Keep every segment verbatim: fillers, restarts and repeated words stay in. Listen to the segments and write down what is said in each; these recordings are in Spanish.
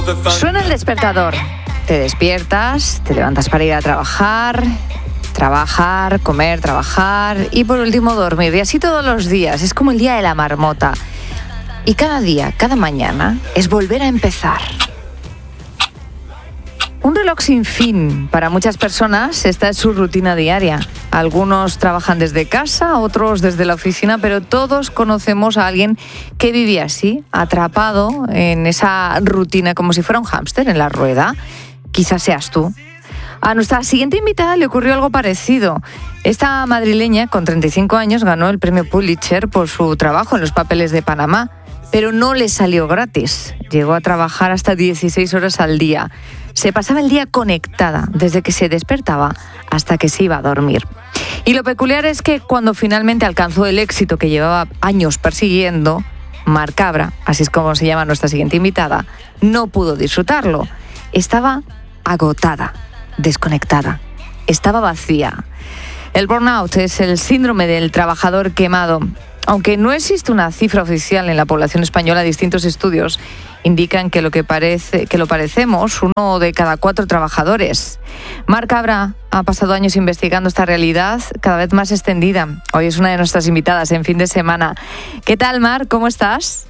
Suena el despertador. Te despiertas, te levantas para ir a trabajar, trabajar, comer, trabajar y por último dormir. Y así todos los días. Es como el día de la marmota. Y cada día, cada mañana, es volver a empezar. Un reloj sin fin. Para muchas personas esta es su rutina diaria. Algunos trabajan desde casa, otros desde la oficina, pero todos conocemos a alguien que vive así, atrapado en esa rutina como si fuera un hámster en la rueda. Quizás seas tú. A nuestra siguiente invitada le ocurrió algo parecido. Esta madrileña, con treinta y cinco años, ganó el premio Pulitzer por su trabajo en los papeles de Panamá, pero no le salió gratis. Llegó a trabajar hasta dieciséis horas al día. Se pasaba el día conectada, desde que se despertaba hasta que se iba a dormir. Y lo peculiar es que cuando finalmente alcanzó el éxito que llevaba años persiguiendo, Mar Cabra, así es como se llama nuestra siguiente invitada, no pudo disfrutarlo. Estaba agotada, desconectada, estaba vacía. El burnout es el síndrome del trabajador quemado. Aunque no existe una cifra oficial en la población española, distintos estudios indican que lo que parece que lo parecemos uno de cada cuatro trabajadores. Mar Cabra ha pasado años investigando esta realidad cada vez más extendida. Hoy es una de nuestras invitadas en Fin de Semana. ¿Qué tal, Mar? ¿Cómo estás?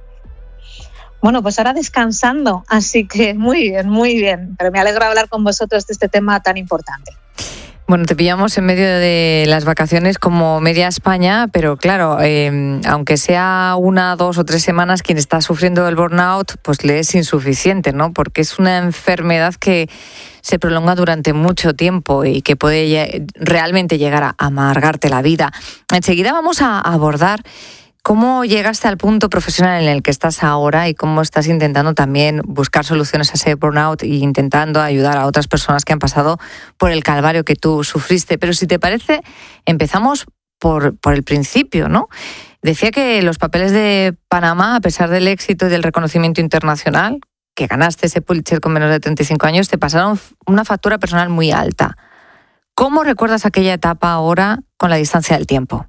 Bueno, pues ahora descansando, así que muy bien, muy bien. Pero me alegra hablar con vosotros de este tema tan importante. Bueno, te pillamos en medio de las vacaciones como media España, pero claro, eh, aunque sea una, dos o tres semanas, quien está sufriendo el burnout, pues le es insuficiente, ¿no? Porque es una enfermedad que se prolonga durante mucho tiempo y que puede realmente llegar a amargarte la vida. Enseguida vamos a abordar cómo llegaste al punto profesional en el que estás ahora y cómo estás intentando también buscar soluciones a ese burnout e intentando ayudar a otras personas que han pasado por el calvario que tú sufriste. Pero si te parece, empezamos por, por el principio, ¿no? Decía que los papeles de Panamá, a pesar del éxito y del reconocimiento internacional, que ganaste ese Pulitzer con menos de treinta y cinco años, te pasaron una factura personal muy alta. ¿Cómo recuerdas aquella etapa ahora con la distancia del tiempo?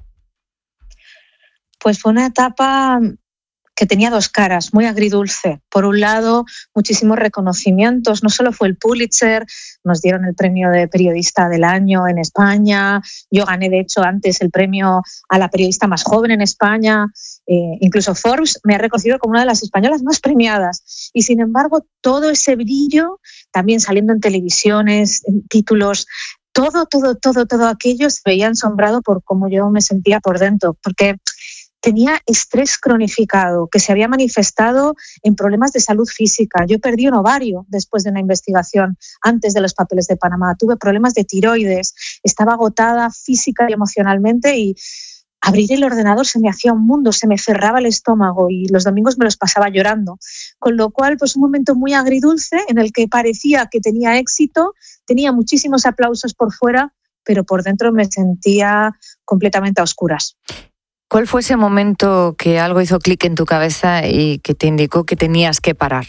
Pues fue una etapa que tenía dos caras, muy agridulce. Por un lado, muchísimos reconocimientos. No solo fue el Pulitzer, nos dieron el premio de periodista del año en España. Yo gané, de hecho, antes el premio a la periodista más joven en España. Eh, incluso Forbes me ha reconocido como una de las españolas más premiadas. Y sin embargo, todo ese brillo, también saliendo en televisiones, en títulos, todo, todo, todo, todo aquello se veía ensombrado por cómo yo me sentía por dentro. Porque tenía estrés cronificado que se había manifestado en problemas de salud física. Yo perdí un ovario después de una investigación antes de los papeles de Panamá. Tuve problemas de tiroides, estaba agotada física y emocionalmente y abrir el ordenador se me hacía un mundo, se me cerraba el estómago y los domingos me los pasaba llorando. Con lo cual, pues un momento muy agridulce en el que parecía que tenía éxito, tenía muchísimos aplausos por fuera, pero por dentro me sentía completamente a oscuras. ¿Cuál fue ese momento que algo hizo clic en tu cabeza y que te indicó que tenías que parar?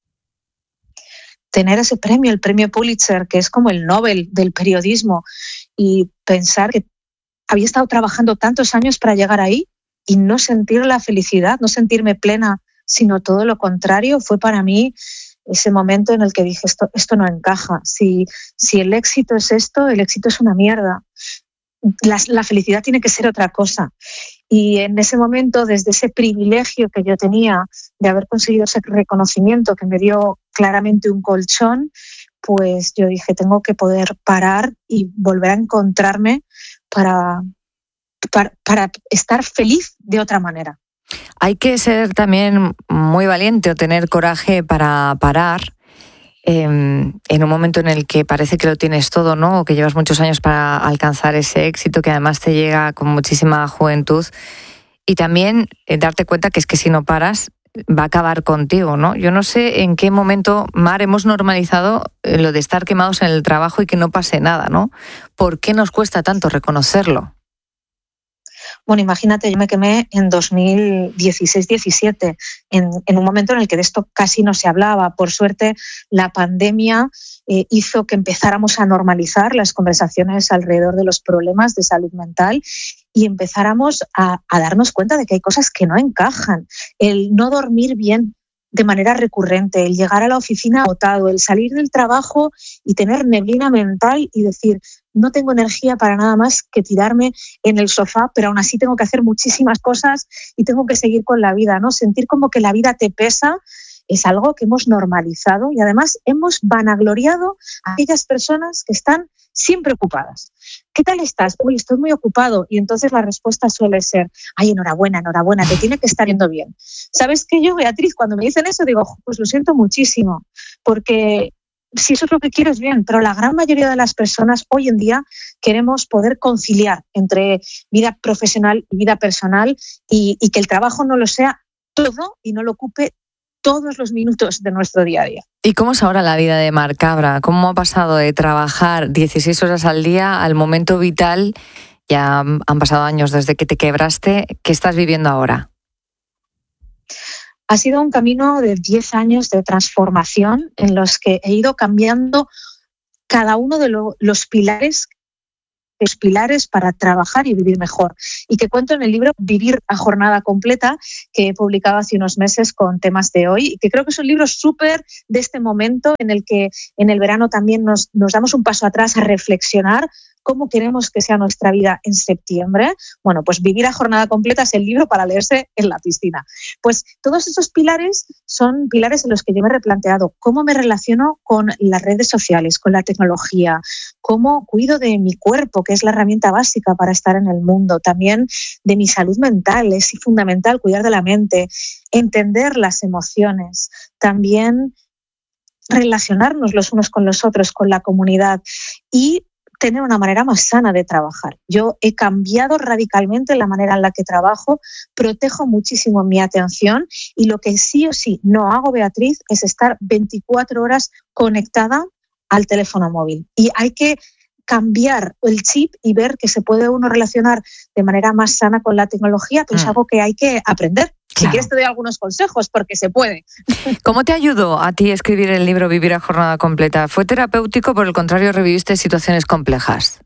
Tener ese premio, el premio Pulitzer, que es como el Nobel del periodismo, y pensar que había estado trabajando tantos años para llegar ahí y no sentir la felicidad, no sentirme plena, sino todo lo contrario, fue para mí ese momento en el que dije, esto, esto no encaja. Si, si el éxito es esto, el éxito es una mierda. La, la felicidad tiene que ser otra cosa. Y en ese momento, desde ese privilegio que yo tenía de haber conseguido ese reconocimiento que me dio claramente un colchón, pues yo dije, tengo que poder parar y volver a encontrarme para, para, para estar feliz de otra manera. Hay que ser también muy valiente o tener coraje para parar eh, en un momento en el que parece que lo tienes todo, ¿no? O que llevas muchos años para alcanzar ese éxito que además te llega con muchísima juventud. Y también eh, darte cuenta que es que si no paras va a acabar contigo, ¿no? Yo no sé en qué momento, Mar, hemos normalizado lo de estar quemados en el trabajo y que no pase nada, ¿no? ¿Por qué nos cuesta tanto reconocerlo? Bueno, imagínate, yo me quemé en dos mil dieciséis diecisiete, en, en un momento en el que de esto casi no se hablaba. Por suerte, la pandemia eh, hizo que empezáramos a normalizar las conversaciones alrededor de los problemas de salud mental y empezáramos a, a darnos cuenta de que hay cosas que no encajan. El no dormir bien de manera recurrente, el llegar a la oficina agotado, el salir del trabajo y tener neblina mental y decir, no tengo energía para nada más que tirarme en el sofá, pero aún así tengo que hacer muchísimas cosas y tengo que seguir con la vida, ¿no? Sentir como que la vida te pesa es algo que hemos normalizado y además hemos vanagloriado a aquellas personas que están siempre ocupadas. ¿Qué tal estás? Uy, estoy muy ocupado. Y entonces la respuesta suele ser, ay, enhorabuena, enhorabuena, te tiene que estar yendo bien. ¿Sabes qué? Yo, Beatriz, cuando me dicen eso, digo, pues lo siento muchísimo, porque si eso es lo que quiero es bien, pero la gran mayoría de las personas hoy en día queremos poder conciliar entre vida profesional y vida personal y, y que el trabajo no lo sea todo y no lo ocupe todos los minutos de nuestro día a día. ¿Y cómo es ahora la vida de Mar Cabra? ¿Cómo ha pasado de trabajar dieciséis horas al día al momento vital? Ya han pasado años desde que te quebraste. ¿Qué estás viviendo ahora? Ha sido un camino de diez años de transformación en los que he ido cambiando cada uno de lo, los pilares los pilares para trabajar y vivir mejor. Y que cuento en el libro Vivir a Jornada Completa, que he publicado hace unos meses con temas de hoy, y que creo que es un libro súper de este momento en el que en el verano también nos, nos damos un paso atrás a reflexionar cómo queremos que sea nuestra vida en septiembre. Bueno, pues Vivir a Jornada Completa es el libro para leerse en la piscina. Pues todos esos pilares son pilares en los que yo me he replanteado cómo me relaciono con las redes sociales, con la tecnología, cómo cuido de mi cuerpo, que es la herramienta básica para estar en el mundo, también de mi salud mental, es fundamental cuidar de la mente, entender las emociones, también relacionarnos los unos con los otros, con la comunidad y tener una manera más sana de trabajar. Yo he cambiado radicalmente la manera en la que trabajo, protejo muchísimo mi atención y lo que sí o sí no hago, Beatriz, es estar veinticuatro horas conectada al teléfono móvil. Y hay que cambiar el chip y ver que se puede uno relacionar de manera más sana con la tecnología, pero mm. es algo que hay que aprender. Claro. Si quieres te doy algunos consejos, porque se puede. ¿Cómo te ayudó a ti escribir el libro Vivir a Jornada Completa? ¿Fue terapéutico, por el contrario, reviviste situaciones complejas?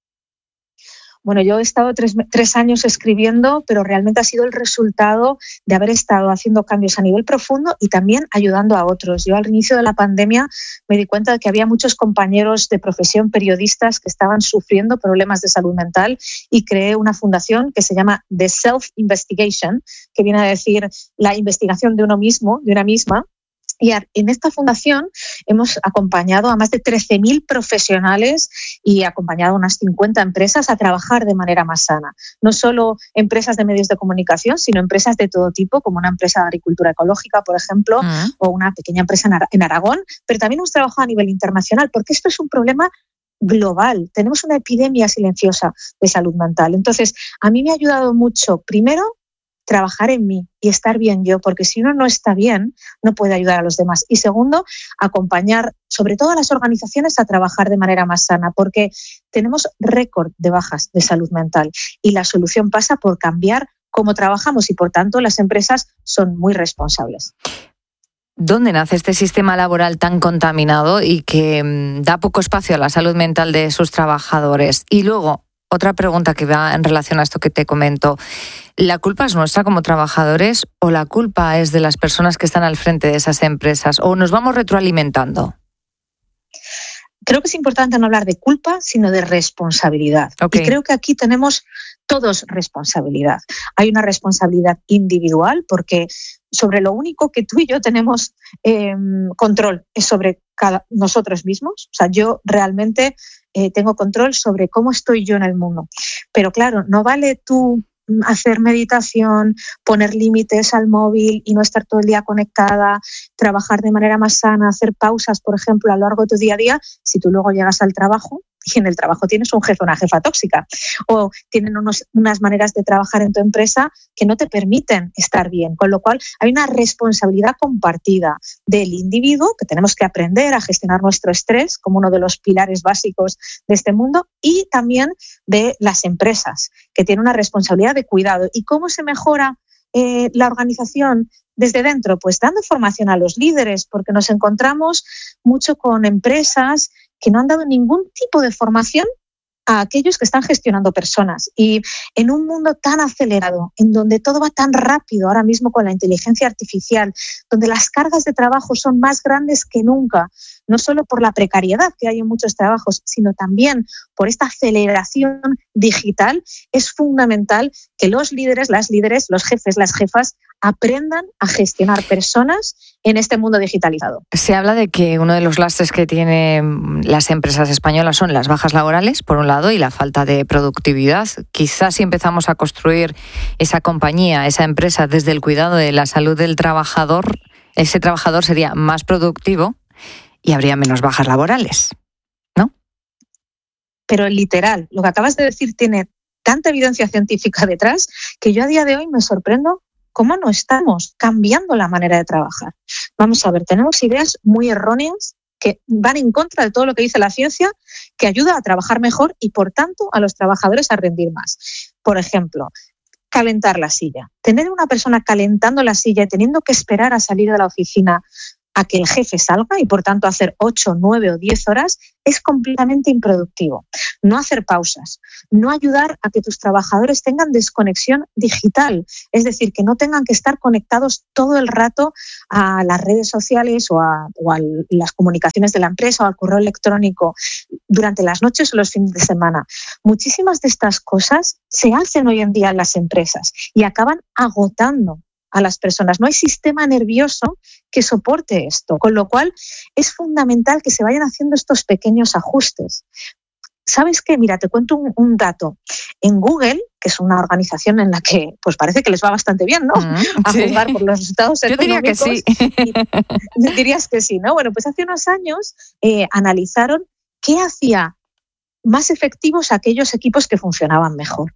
Bueno, yo he estado tres, tres años escribiendo, pero realmente ha sido el resultado de haber estado haciendo cambios a nivel profundo y también ayudando a otros. Yo al inicio de la pandemia me di cuenta de que había muchos compañeros de profesión, periodistas, que estaban sufriendo problemas de salud mental y creé una fundación que se llama The Self Investigation, que viene a decir la investigación de uno mismo, de una misma. Y en esta fundación hemos acompañado a más de trece mil profesionales y acompañado a unas cincuenta empresas a trabajar de manera más sana. No solo empresas de medios de comunicación, sino empresas de todo tipo, como una empresa de agricultura ecológica, por ejemplo, uh-huh. o una pequeña empresa en Aragón. Pero también hemos trabajado a nivel internacional, porque esto es un problema global. Tenemos una epidemia silenciosa de salud mental. Entonces, a mí me ha ayudado mucho, primero, trabajar en mí y estar bien yo, porque si uno no está bien, no puede ayudar a los demás. Y segundo, acompañar sobre todo a las organizaciones a trabajar de manera más sana, porque tenemos récord de bajas de salud mental y la solución pasa por cambiar cómo trabajamos y, por tanto, las empresas son muy responsables. ¿Dónde nace este sistema laboral tan contaminado y que mmm, da poco espacio a la salud mental de sus trabajadores? Y luego, otra pregunta que va en relación a esto que te comento. ¿La culpa es nuestra como trabajadores o la culpa es de las personas que están al frente de esas empresas? ¿O nos vamos retroalimentando? Creo que es importante no hablar de culpa, sino de responsabilidad. Okay. Y creo que aquí tenemos todos responsabilidad. Hay una responsabilidad individual porque sobre lo único que tú y yo tenemos eh, control es sobre cada, nosotros mismos. O sea, yo realmente eh, tengo control sobre cómo estoy yo en el mundo. Pero claro, no vale tú hacer meditación, poner límites al móvil y no estar todo el día conectada, trabajar de manera más sana, hacer pausas, por ejemplo, a lo largo de tu día a día, si tú luego llegas al trabajo y en el trabajo tienes un jefe o una jefa tóxica o tienen unos, unas maneras de trabajar en tu empresa que no te permiten estar bien, con lo cual hay una responsabilidad compartida del individuo que tenemos que aprender a gestionar nuestro estrés como uno de los pilares básicos de este mundo y también de las empresas que tienen una responsabilidad de cuidado. ¿Y cómo se mejora eh, la organización desde dentro? Pues dando formación a los líderes, porque nos encontramos mucho con empresas que no han dado ningún tipo de formación a aquellos que están gestionando personas. Y en un mundo tan acelerado, en donde todo va tan rápido ahora mismo con la inteligencia artificial, donde las cargas de trabajo son más grandes que nunca, no solo por la precariedad que hay en muchos trabajos, sino también por esta aceleración digital, es fundamental que los líderes, las líderes, los jefes, las jefas aprendan a gestionar personas en este mundo digitalizado. Se habla de que uno de los lastres que tienen las empresas españolas son las bajas laborales, por un lado, y la falta de productividad. Quizás si empezamos a construir esa compañía, esa empresa, desde el cuidado de la salud del trabajador, ese trabajador sería más productivo y habría menos bajas laborales, ¿no? Pero literal, lo que acabas de decir tiene tanta evidencia científica detrás que yo a día de hoy me sorprendo cómo no estamos cambiando la manera de trabajar. Vamos a ver, tenemos ideas muy erróneas que van en contra de todo lo que dice la ciencia, que ayuda a trabajar mejor y, por tanto, a los trabajadores a rendir más. Por ejemplo, calentar la silla. Tener una persona calentando la silla y teniendo que esperar a salir de la oficina a que el jefe salga y, por tanto, hacer ocho, nueve o diez horas es completamente improductivo. No hacer pausas, no ayudar a que tus trabajadores tengan desconexión digital, es decir, que no tengan que estar conectados todo el rato a las redes sociales o a, o a las comunicaciones de la empresa o al correo electrónico durante las noches o los fines de semana. Muchísimas de estas cosas se hacen hoy en día en las empresas y acaban agotando a las personas. No hay sistema nervioso que soporte esto, con lo cual es fundamental que se vayan haciendo estos pequeños ajustes. ¿Sabes qué? Mira, te cuento un, un dato. En Google, que es una organización en la que pues parece que les va bastante bien, ¿no? Mm, a sí. juzgar por los resultados Yo económicos. Yo diría que sí. Y, dirías que sí, ¿no? Bueno, pues hace unos años eh, analizaron qué hacía más efectivos a aquellos equipos que funcionaban mejor.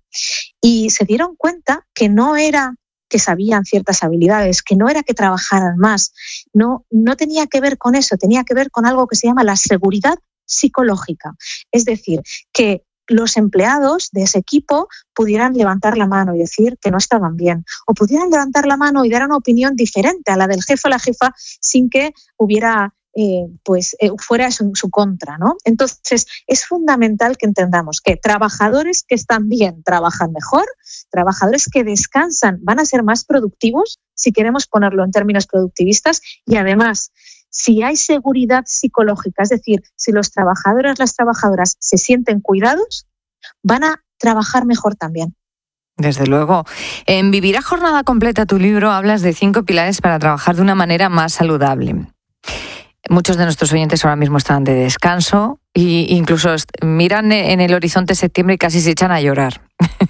Y se dieron cuenta que no era que sabían ciertas habilidades, que no era que trabajaran más, no, no tenía que ver con eso, tenía que ver con algo que se llama la seguridad psicológica. Es decir, que los empleados de ese equipo pudieran levantar la mano y decir que no estaban bien, o pudieran levantar la mano y dar una opinión diferente a la del jefe o la jefa sin que hubiera Eh, pues eh, fuera en su, su contra, ¿no? Entonces, es fundamental que entendamos que trabajadores que están bien trabajan mejor, trabajadores que descansan van a ser más productivos, si queremos ponerlo en términos productivistas, y además, si hay seguridad psicológica, es decir, si los trabajadores, las trabajadoras se sienten cuidados, van a trabajar mejor también. Desde luego. En Vivir a Jornada Completa, tu libro, hablas de cinco pilares para trabajar de una manera más saludable. Muchos de nuestros oyentes ahora mismo están de descanso e incluso miran en el horizonte septiembre y casi se echan a llorar.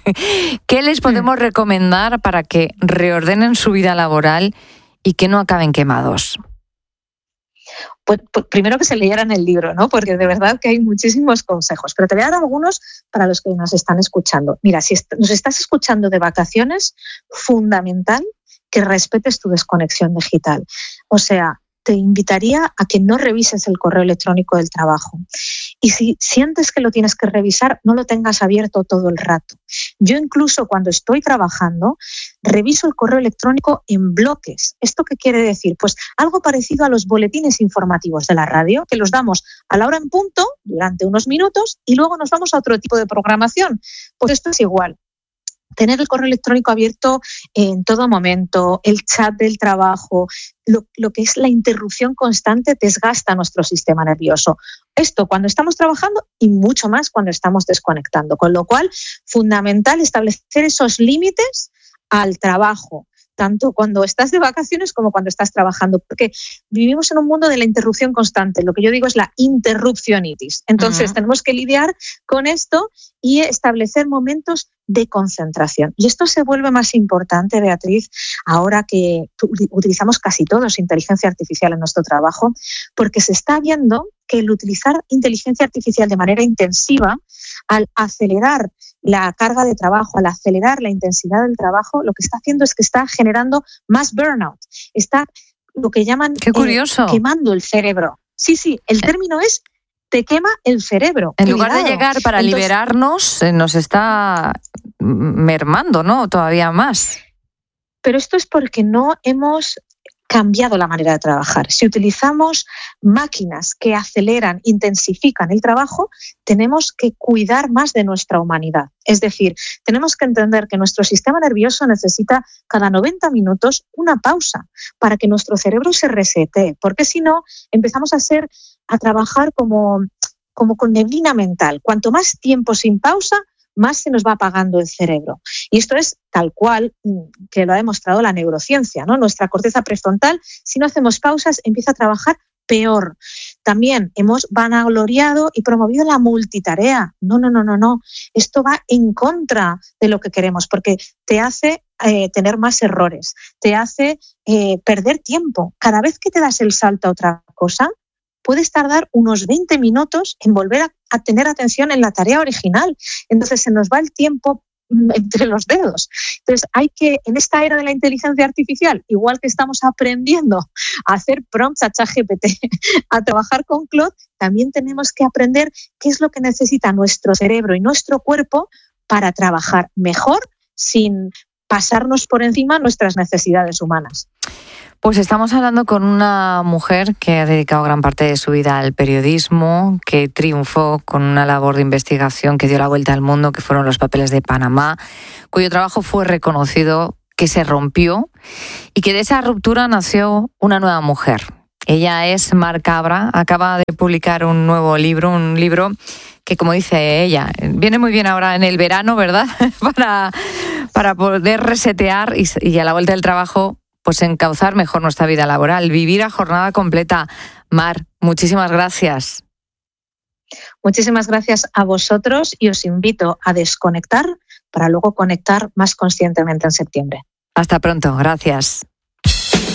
¿Qué les podemos recomendar para que reordenen su vida laboral y que no acaben quemados? Pues, pues primero que se leyeran el libro, ¿no? Porque de verdad que hay muchísimos consejos, pero te voy a dar algunos para los que nos están escuchando. Mira, si est- nos estás escuchando de vacaciones, fundamental que respetes tu desconexión digital. O sea, te invitaría a que no revises el correo electrónico del trabajo. Y si sientes que lo tienes que revisar, no lo tengas abierto todo el rato. Yo incluso cuando estoy trabajando, reviso el correo electrónico en bloques. ¿Esto qué quiere decir? Pues algo parecido a los boletines informativos de la radio, que los damos a la hora en punto durante unos minutos y luego nos vamos a otro tipo de programación. Pues esto es igual. Tener el correo electrónico abierto en todo momento, el chat del trabajo, lo, lo que es la interrupción constante desgasta nuestro sistema nervioso. Esto cuando estamos trabajando y mucho más cuando estamos desconectando. Con lo cual, fundamental establecer esos límites al trabajo, tanto cuando estás de vacaciones como cuando estás trabajando, porque vivimos en un mundo de la interrupción constante. Lo que yo digo es la interrupcionitis. Entonces, uh-huh. tenemos que lidiar con esto y establecer momentos de concentración. Y esto se vuelve más importante, Beatriz, ahora que utilizamos casi todos inteligencia artificial en nuestro trabajo, porque se está viendo que el utilizar inteligencia artificial de manera intensiva, al acelerar la carga de trabajo, al acelerar la intensidad del trabajo, lo que está haciendo es que está generando más burnout. Está lo que llaman Qué curioso. Eh, quemando el cerebro. Sí, sí, el término es te quema el cerebro. En lugar de llegar para Entonces, liberarnos, nos está mermando, ¿no? Todavía más. Pero esto es porque no hemos cambiado la manera de trabajar. Si utilizamos máquinas que aceleran, intensifican el trabajo, tenemos que cuidar más de nuestra humanidad. Es decir, tenemos que entender que nuestro sistema nervioso necesita cada noventa minutos una pausa para que nuestro cerebro se resete, porque si no, empezamos a ser, a trabajar como, como con neblina mental. Cuanto más tiempo sin pausa, más se nos va apagando el cerebro. Y esto es tal cual que lo ha demostrado la neurociencia, ¿no? Nuestra corteza prefrontal, si no hacemos pausas, empieza a trabajar peor. También hemos vanagloriado y promovido la multitarea. No, no, no, no, no. Esto va en contra de lo que queremos, porque te hace eh, tener más errores, te hace eh, perder tiempo. Cada vez que te das el salto a otra cosa, puedes tardar unos veinte minutos en volver a, a tener atención en la tarea original. Entonces se nos va el tiempo entre los dedos. Entonces hay que, en esta era de la inteligencia artificial, igual que estamos aprendiendo a hacer prompts a ChatGPT, a trabajar con Claude, también tenemos que aprender qué es lo que necesita nuestro cerebro y nuestro cuerpo para trabajar mejor sin pasarnos por encima nuestras necesidades humanas. Pues estamos hablando con una mujer que ha dedicado gran parte de su vida al periodismo, que triunfó con una labor de investigación que dio la vuelta al mundo, que fueron los papeles de Panamá, cuyo trabajo fue reconocido, que se rompió y que de esa ruptura nació una nueva mujer. Ella es Mar Cabra, acaba de publicar un nuevo libro, un libro que, como dice ella, viene muy bien ahora en el verano, ¿verdad? para, para poder resetear y, y a la vuelta del trabajo pues encauzar mejor nuestra vida laboral, vivir a jornada completa. Mar, muchísimas gracias. Muchísimas gracias a vosotros y os invito a desconectar para luego conectar más conscientemente en septiembre. Hasta pronto, gracias.